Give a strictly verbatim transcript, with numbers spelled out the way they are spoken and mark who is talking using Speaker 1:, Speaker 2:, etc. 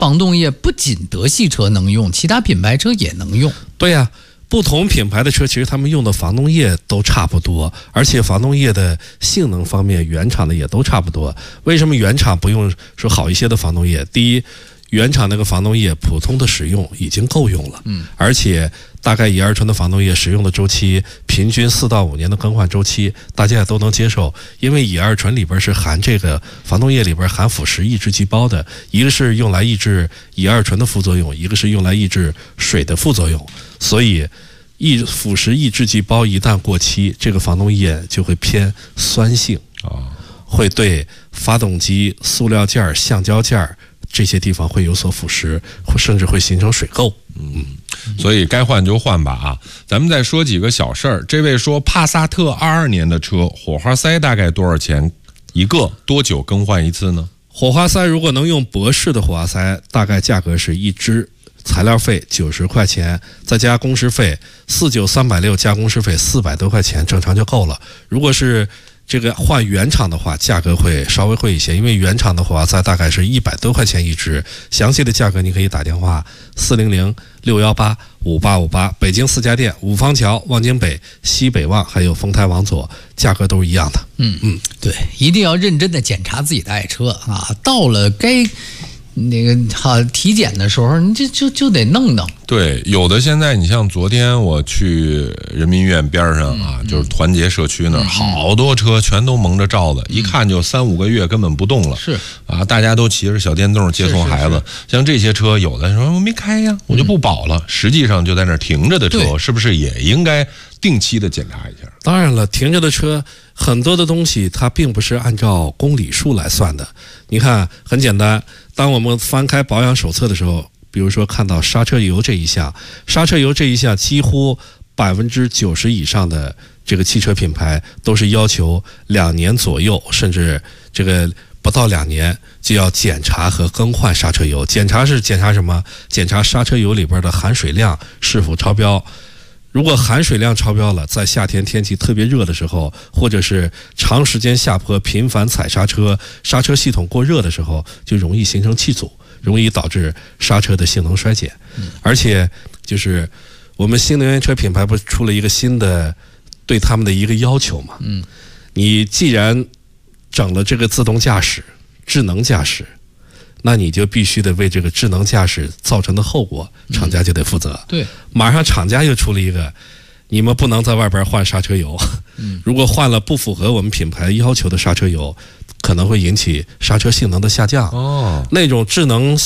Speaker 1: 防冻液不仅德系车能用，其他品牌车也能用。
Speaker 2: 对呀、啊，不同品牌的车其实他们用的防冻液都差不多，而且防冻液的性能方面原厂的也都差不多。为什么原厂不用说好一些的防冻液？第一，原厂那个防冻液普通的使用已经够用了，嗯，而且大概乙二醇的防冻液使用的周期平均四到五年的更换周期，大家也都能接受。因为乙二醇里边是含这个防冻液里边含腐蚀抑制剂包的，一个是用来抑制乙二醇的副作用，一个是用来抑制水的副作用，所以抑腐蚀抑制剂包一旦过期，这个防冻液就会偏酸性啊，会对发动机、塑料件、橡胶件这些地方会有所腐蚀，或甚至会形成水垢。
Speaker 3: 嗯，所以该换就换吧啊！咱们再说几个小事儿。这位说，帕萨特二二年的车，火花塞大概多少钱一个？多久更换一次呢？
Speaker 2: 火花塞如果能用博世的火花塞，大概价格是一支材料费九十块钱，再加工时费四九三百六，加工时费四百多块钱，正常就够了。如果是这个换原厂的话，价格会稍微贵一些，因为原厂的火花塞大概是一百多块钱一支。详细的价格你可以打电话四零零六一八五八五八，北京四家店：五方桥、望京北、西北望，还有丰台往左，价格都是一样的。
Speaker 1: 嗯嗯，对，一定要认真的检查自己的爱车啊，到了该那个哈体检的时候，你就就就得弄弄。
Speaker 3: 对，有的现在你像昨天我去人民医院边上啊，嗯、就是团结社区那儿、嗯，好多车全都蒙着罩子、嗯，一看就三五个月根本不动了。是啊，大家都骑着小电动接送孩子。是是是，像这些车，有的说我没开呀，我就不保了。嗯、实际上就在那儿停着的车，是不是也应该定期的检查一下？
Speaker 2: 当然了，停着的车很多的东西它并不是按照公里数来算的。你看，很简单，当我们翻开保养手册的时候，比如说看到刹车油这一项，刹车油这一项几乎百分之九十以上的这个汽车品牌都是要求两年左右，甚至这个不到两年就要检查和更换刹车油。检查是检查什么？检查刹车油里边的含水量是否超标。如果含水量超标了，在夏天天气特别热的时候，或者是长时间下坡频繁踩刹车，刹车系统过热的时候，就容易形成气阻，容易导致刹车的性能衰减。嗯、而且就是我们新能源车品牌不是出了一个新的对他们的一个要求嘛？嗯，你既然整了这个自动驾驶、智能驾驶，那你就必须得为这个智能驾驶造成的后果，厂家就得负责。嗯、对，马上厂家又出了一个，你们不能在外边换刹车油。嗯，如果换了不符合我们品牌要求的刹车油，可能会引起刹车性能的下降。哦，那种智能